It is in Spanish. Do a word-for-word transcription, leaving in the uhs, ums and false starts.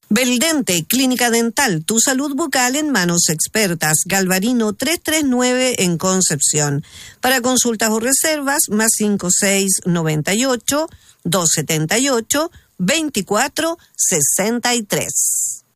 Beldente, Clínica Dental, tu salud bucal en manos expertas. Galvarino trescientos treinta y nueve en Concepción. Para consultas o reservas, más cinco seis noventa y ocho, doscientos setenta y ocho, veinticuatro sesenta y tres.